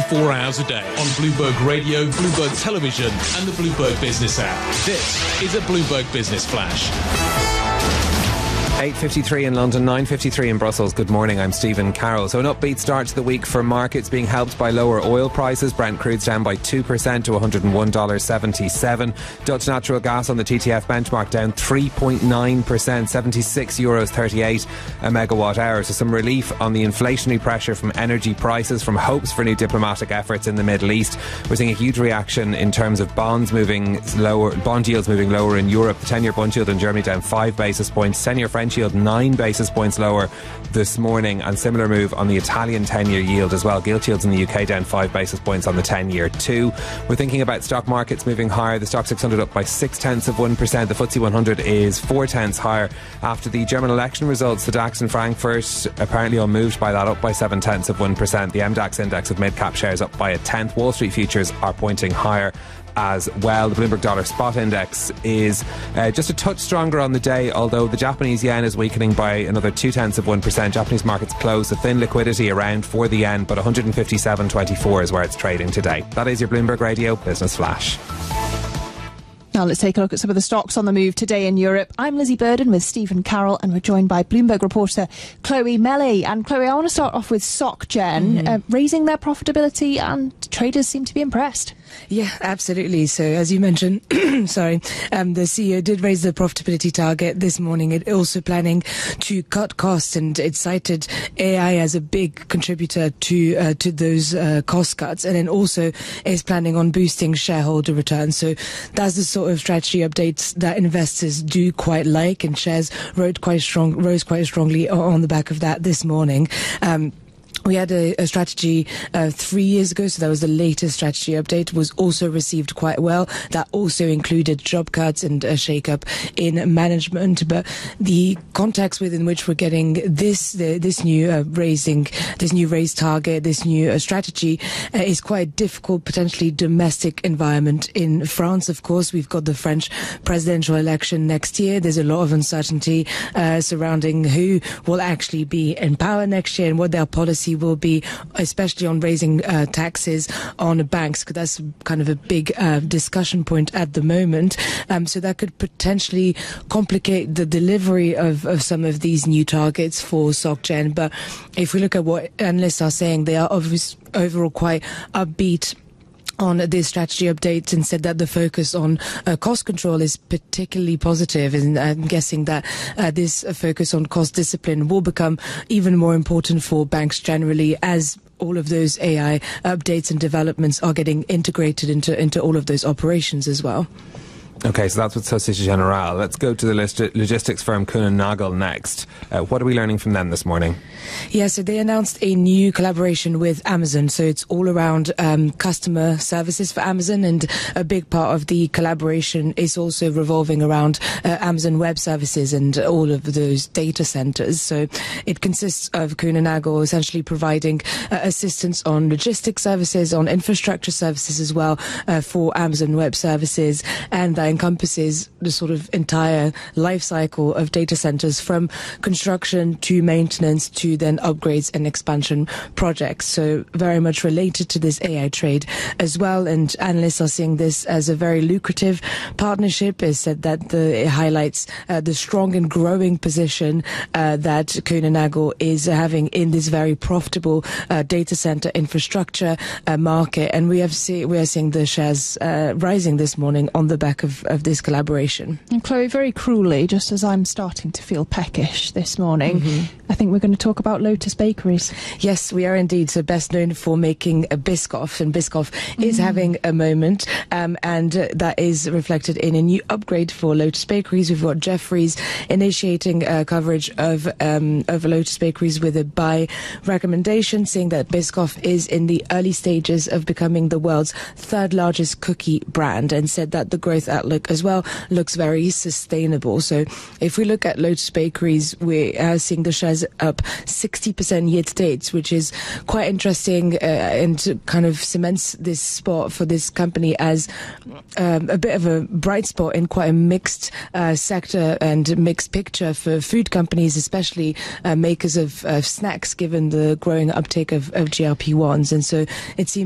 24 hours a day on Bloomberg Radio, Bloomberg Television and the Bloomberg Business app. This is a Bloomberg Business Flash. 8:53 in London, 9:53 in Brussels. Good morning, I'm Stephen Carroll. So an upbeat start to the week for markets, being helped by lower oil prices. Brent crude's down by 2% to $101.77. Dutch natural gas on the TTF benchmark down 3.9%, €76.38 a megawatt hour. So some relief on the inflationary pressure from energy prices, from hopes for new diplomatic efforts in the Middle East. We're seeing a huge reaction in terms of bonds moving lower, bond yields moving lower in Europe. The 10-year bond yield in Germany down 5 basis points, 10-year French yield 9 basis points lower this morning, and similar move on the Italian 10-year yield as well. Gilt yields in the UK down 5 basis points on the 10-year too. We're thinking about stock markets moving higher. The stock 600 up by 0.6%. The FTSE 100 is 0.4 higher after the German election results. The DAX in Frankfurt apparently unmoved by that, up by 0.7%. The MDAX index of mid-cap shares up by 0.1. Wall Street futures are pointing higher as well. The Bloomberg Dollar Spot Index is just a touch stronger on the day, although the Japanese yen is weakening by another 0.2%. Japanese markets closed, a thin liquidity around for the yen, but 157.24 is where it's trading today. That is your Bloomberg Radio Business Flash. Now let's take a look at some of the stocks on the move today in Europe. I'm Lizzie Burden with Stephen Carroll, and we're joined by Bloomberg reporter Chloe Melly. And Chloe, I want to start off with SocGen, raising their profitability, and traders seem to be impressed. Yeah, absolutely. So as you mentioned, the CEO did raise the profitability target this morning. It also planning to cut costs, and it cited AI as a big contributor to those cost cuts, and then also is planning on boosting shareholder returns. So that's the sort of strategy updates that investors do quite like, and shares rose quite strongly on the back of that this morning. We had a strategy 3 years ago, so that was the latest strategy update, was also received quite well. That also included job cuts and a shake-up in management. But the context within which we're getting this new raise target, this new strategy is quite difficult, potentially domestic environment in France. Of course, we've got the French presidential election next year. There's a lot of uncertainty surrounding who will actually be in power next year and what their policy will be, especially on raising taxes on banks, because that's kind of a big discussion point at the moment. So that could potentially complicate the delivery of some of these new targets for SocGen. But if we look at what analysts are saying, they are overall quite upbeat on this strategy update, and said that the focus on cost control is particularly positive, and I'm guessing that this focus on cost discipline will become even more important for banks generally, as all of those AI updates and developments are getting integrated into all of those operations as well. Okay, so that's with Societe Generale. Let's go to the logistics firm Kuehne + Nagel next. What are we learning from them this morning? Yeah, so they announced a new collaboration with Amazon. So it's all around customer services for Amazon, and a big part of the collaboration is also revolving around Amazon Web Services and all of those data centers. So it consists of Kuehne + Nagel essentially providing assistance on logistics services, on infrastructure services as well for Amazon Web Services, and that encompasses the sort of entire life cycle of data centers, from construction to maintenance to then upgrades and expansion projects. So very much related to this AI trade as well. And analysts are seeing this as a very lucrative partnership. It said that it highlights the strong and growing position that Kuehne + Nagel is having in this very profitable data center infrastructure market. And we are seeing the shares rising this morning on the back of this collaboration. And Chloe, very cruelly, just as I'm starting to feel peckish this morning, I think we're going to talk about Lotus Bakeries. Yes, we are indeed. So best known for making a Biscoff, and Biscoff is having a moment, and that is reflected in a new upgrade for Lotus Bakeries. We've got Jefferies initiating coverage of Lotus Bakeries with a buy recommendation, saying that Biscoff is in the early stages of becoming the world's third largest cookie brand, and said that the growth outlook as well looks very sustainable. So if we look at Lotus Bakeries, we are seeing the shares up 60% year to date, which is quite interesting, and kind of cements this spot for this company as a bit of a bright spot in quite a mixed sector and mixed picture for food companies, especially makers of snacks, given the growing uptake of GLP-1s. And so it seems